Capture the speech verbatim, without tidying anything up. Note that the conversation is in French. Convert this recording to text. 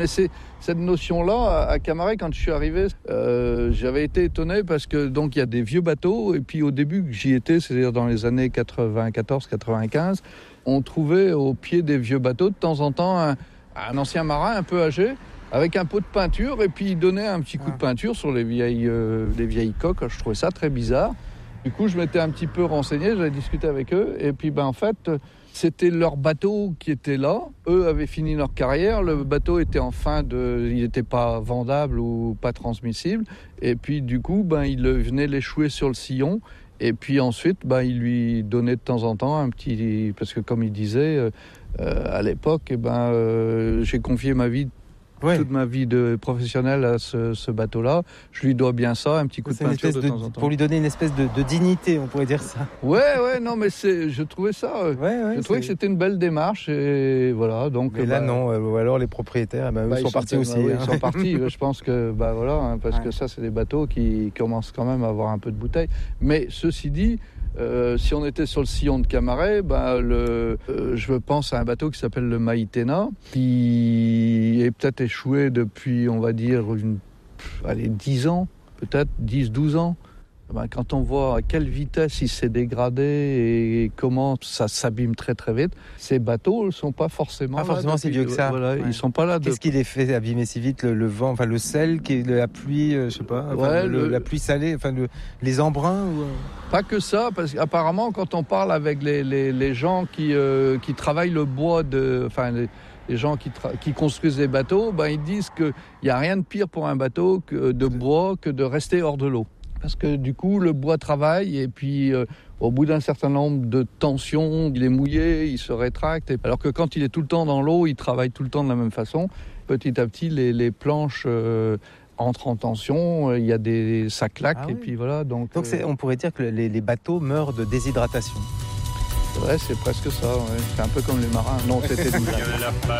Mais c'est cette notion-là, à Camaret, quand je suis arrivé, euh, j'avais été étonné parce que donc il y a des vieux bateaux, et puis au début que j'y étais, c'est-à-dire dans les années quatre-vingt-quatorze quatre-vingt-quinze, on trouvait au pied des vieux bateaux de temps en temps un, un ancien marin un peu âgé, avec un pot de peinture, et puis il donnait un petit coup de peinture sur les vieilles, euh, les vieilles coques. Je trouvais ça très bizarre. Du coup, je m'étais un petit peu renseigné, j'avais discuté avec eux, et puis ben, en fait, c'était leur bateau qui était là. Eux avaient fini leur carrière, le bateau était en fin de... Il n'était pas vendable ou pas transmissible, et puis du coup, ben, il venait l'échouer sur le sillon, et puis ensuite, ben, il lui donnait de temps en temps un petit... Parce que comme il disait, euh, à l'époque, eh ben, euh, j'ai confié ma vie Ouais. toute ma vie de professionnelle à ce, ce bateau-là. Je lui dois bien ça, un petit coup c'est de peinture de, de temps en temps. Pour lui donner une espèce de, de dignité, on pourrait dire ça. Ouais, ouais, non, mais c'est, je trouvais ça... Ouais, ouais, je trouvais c'est... que c'était une belle démarche, et voilà, donc... Mais là, bah, non, ou alors les propriétaires, bah, eux bah, sont partis sont, aussi. Bah, oui, hein. Ils sont partis, je pense que, bah voilà, hein, parce ouais. que ça, c'est des bateaux qui commencent quand même à avoir un peu de bouteille. Mais ceci dit... Euh, si on était sur le sillon de Camaret, ben le, euh, je pense à un bateau qui s'appelle le Maïtena, qui est peut-être échoué depuis, on va dire, une, allez, dix ans, peut-être dix douze ans. Ben, quand on voit à quelle vitesse il s'est dégradé et comment ça s'abîme très très vite, ces bateaux ne sont pas forcément pas forcément si vieux que ça. Voilà, ouais. Ils sont pas là. De... Qu'est-ce qui les fait abîmer si vite, le, le vent, enfin le sel, qui est la pluie, euh, je sais pas, enfin, ouais, le, le... la pluie salée, enfin le, les embruns ou... Pas que ça, parce qu'apparemment quand on parle avec les, les, les gens qui, euh, qui travaillent le bois, de, enfin les, les gens qui, tra- qui construisent les bateaux, ben, ils disent qu'il n'y a rien de pire pour un bateau que de bois que de rester hors de l'eau. Parce que du coup, le bois travaille, et puis euh, au bout d'un certain nombre de tensions, il est mouillé, il se rétracte. Et... Alors que quand il est tout le temps dans l'eau, il travaille tout le temps de la même façon. Petit à petit, les, les planches euh, entrent en tension, il y a des, ça claque, ah, et oui. puis voilà. Donc, donc c'est, on pourrait dire que les, les bateaux meurent de déshydratation. C'est vrai, c'est presque ça. Ouais. C'est un peu comme les marins. Non, c'était